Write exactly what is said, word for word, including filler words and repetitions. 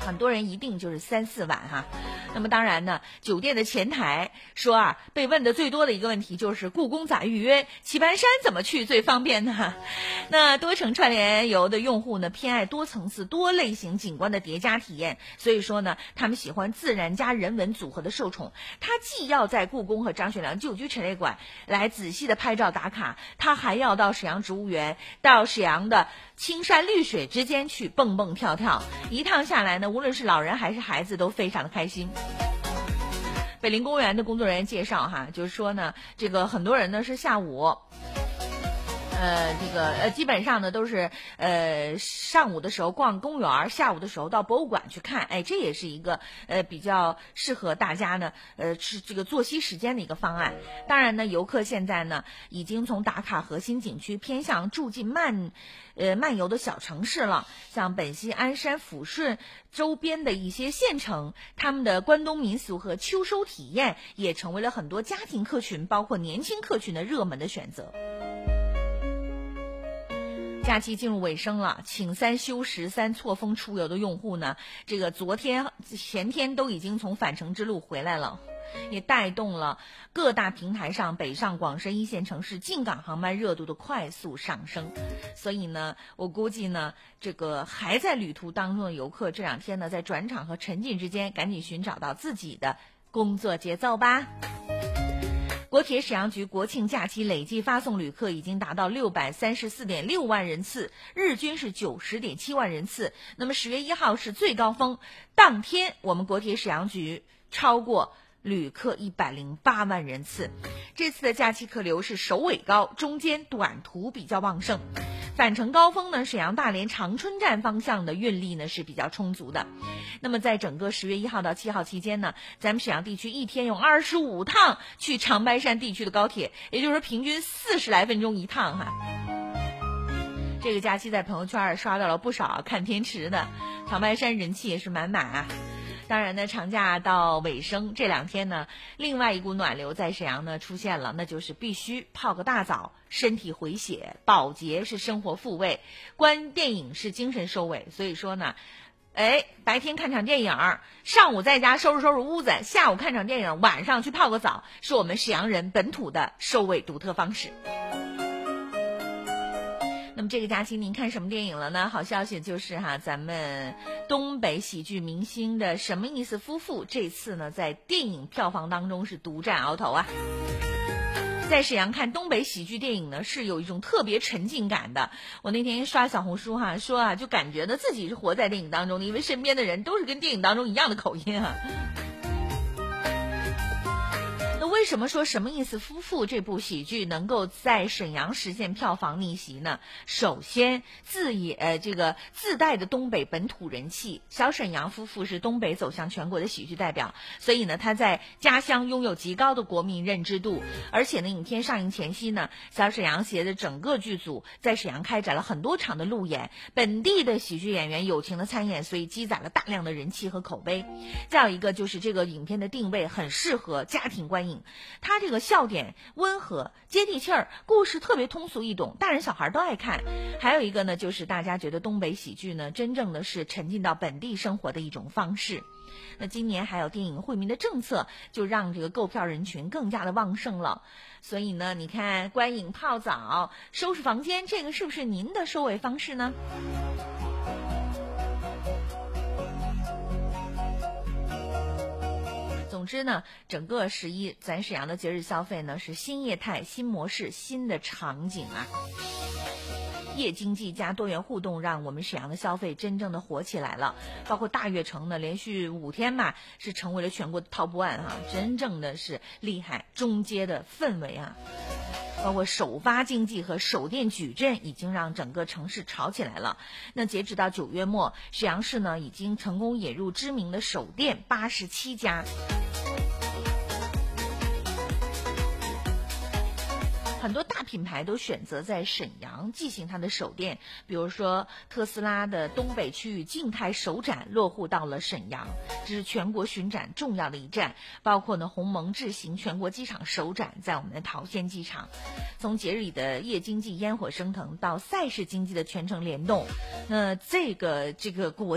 很多人一定就是三四晚哈。那么当然呢，酒店的前台说啊，被问的最多的一个问题就是故宫咋预约，棋盘山怎么去最方便呢？那多程串联游的用户呢，偏爱多层次多类型景观的叠加体验，所以说呢，他们喜欢自然加人文组合的受宠。他既要在故宫和张学良旧居陈列馆来仔细的拍照打卡，他还要到沈阳植物园，到沈阳的青山绿水之间去蹦蹦跳跳，一趟下来呢，无论是老人还是孩子都非常的开心。北陵公园的工作人员介绍哈，就是说呢，这个很多人呢是下午呃，这个呃，基本上呢都是呃上午的时候逛公园，下午的时候到博物馆去看，哎，这也是一个呃比较适合大家呢呃是这个作息时间的一个方案。当然呢，游客现在呢已经从打卡核心景区偏向住进漫呃漫游的小城市了，像本溪、鞍山、抚顺周边的一些县城，他们的关东民俗和秋收体验也成为了很多家庭客群，包括年轻客群的热门的选择。假期进入尾声了，请三休十三错峰出游的用户呢，这个昨天前天都已经从返程之路回来了，也带动了各大平台上北上广深一线城市进港航班热度的快速上升。所以呢，我估计呢，这个还在旅途当中的游客这两天呢，在转场和沉浸之间赶紧寻找到自己的工作节奏吧。国铁沈阳局国庆假期累计发送旅客已经达到六百三十四点六万人次，日均是九十点七万人次。那么十月一号是最高峰，当天我们国铁沈阳局超过旅客一百零八万人次。这次的假期客流是首尾高，中间短途比较旺盛。返程高峰呢，沈阳大连长春站方向的运力呢是比较充足的。那么在整个十月一号到七号期间呢，咱们沈阳地区一天有二十五趟去长白山地区的高铁，也就是说平均四十来分钟一趟哈。这个假期在朋友圈刷到了不少看天池的，长白山人气也是满满啊。当然呢，长假到尾声这两天呢，另外一股暖流在沈阳呢出现了，那就是必须泡个大澡，身体回血，保洁是生活复位，观电影是精神收尾。所以说呢，哎，白天看场电影，上午在家收拾收拾屋子，下午看场电影，晚上去泡个澡，是我们沈阳人本土的收尾独特方式。那么这个假期您看什么电影了呢？好消息就是哈，咱们东北喜剧明星的什么意思夫妇这次呢在电影票房当中是独占鳌头啊。在沈阳看东北喜剧电影呢是有一种特别沉浸感的。我那天刷小红书哈，说啊就感觉呢自己是活在电影当中的，因为身边的人都是跟电影当中一样的口音啊。为什么说什么意思夫妇这部喜剧能够在沈阳实现票房逆袭呢？首先自也呃这个自带的东北本土人气，小沈阳夫妇是东北走向全国的喜剧代表，所以呢他在家乡拥有极高的国民认知度。而且呢影片上映前夕呢，小沈阳携的整个剧组在沈阳开展了很多场的路演，本地的喜剧演员友情的参演，所以积攒了大量的人气和口碑。再有一个就是这个影片的定位很适合家庭观影，他这个笑点温和接地气儿，故事特别通俗易懂，大人小孩都爱看。还有一个呢，就是大家觉得东北喜剧呢真正的是沉浸到本地生活的一种方式。那今年还有电影惠民的政策，就让这个购票人群更加的旺盛了。所以呢你看观影泡澡收拾房间，这个是不是您的收尾方式呢？总之呢，整个十一咱沈阳的节日消费呢是新业态、新模式、新的场景啊。夜经济加多元互动，让我们沈阳的消费真正的火起来了。包括大悦城呢，连续五天吧，是成为了全国的 top one 啊，真正的是厉害。中街的氛围啊，包括首发经济和首店矩阵，已经让整个城市炒起来了。那截止到九月末，沈阳市呢已经成功引入知名的首店八十七家。很多大品牌都选择在沈阳进行它的首店，比如说特斯拉的东北区域静态首展落户到了沈阳，这是全国巡展重要的一站。包括呢鸿蒙智行全国机场首展在我们的桃仙机场。从节日里的夜经济烟火升腾到赛事经济的全程联动，那这个这个国